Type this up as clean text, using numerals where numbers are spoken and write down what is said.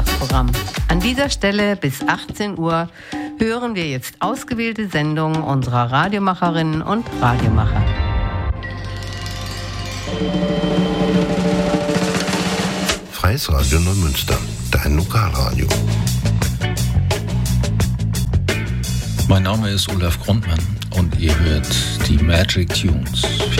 Nachmittagsprogramm. An dieser Stelle bis 18 Uhr hören wir jetzt ausgewählte Sendungen unserer Radiomacherinnen und Radiomacher. Freies Radio Neumünster, dein Lokalradio. Mein Name ist Olaf Grundmann und ihr hört die Magic Tunes.